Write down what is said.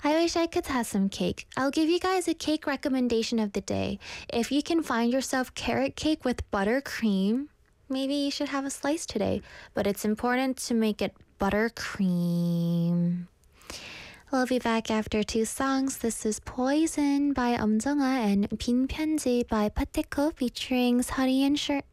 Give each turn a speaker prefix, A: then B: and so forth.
A: I wish I could have some cake. I'll give you guys a cake recommendation of the day. If you can find yourself carrot cake with buttercream, maybe you should have a slice today. But it's important to make it buttercream. We'll be back after two songs. This is Poison by 엄정아 and 빈 편지 by Pateko featuring Sari and Shirt.